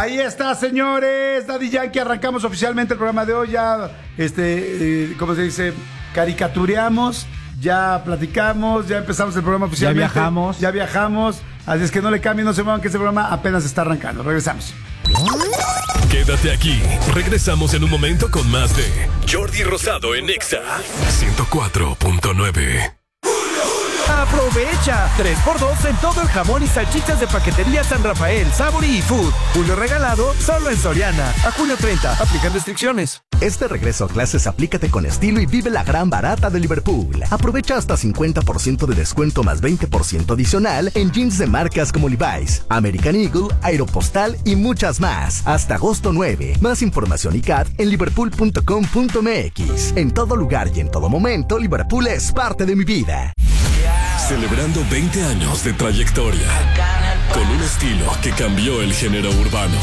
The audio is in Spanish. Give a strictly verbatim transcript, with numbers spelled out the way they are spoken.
Ahí está, señores. Daddy Yankee, arrancamos oficialmente el programa de hoy. Ya, este, eh, ¿cómo se dice? Caricatureamos, ya platicamos, ya empezamos el programa oficialmente. Ya viajamos. Ya viajamos. Así es que no le cambien, no se muevan, que este programa apenas está arrancando. Regresamos. Quédate aquí. Regresamos en un momento con más de Jordi Rosado en Exa ciento cuatro punto nueve. ¡Aprovecha! tres por dos en todo el jamón y salchichas de paquetería San Rafael, Sabori y Food. Julio regalado solo en Soriana. A junio treinta. Aplican restricciones. Este regreso a clases aplícate con estilo y vive la gran barata de Liverpool. Aprovecha hasta cincuenta por ciento de descuento más veinte por ciento adicional en jeans de marcas como Levi's, American Eagle, Aeropostal y muchas más. Hasta agosto nueve. Más información y C A D en liverpool punto com punto m x. En todo lugar y en todo momento, Liverpool es parte de mi vida. Celebrando veinte años de trayectoria, con un estilo que cambió el género urbano,